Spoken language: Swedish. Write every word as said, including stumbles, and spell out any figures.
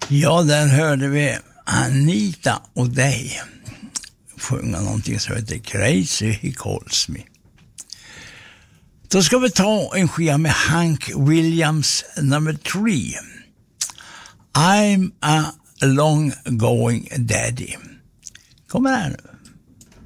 Ja, där hörde vi Anita och dig sjunga någonting som heter Crazy He Calls Me. Då ska vi ta en skiva med Hank Williams number three. I'm a long going daddy. Kommer här nu.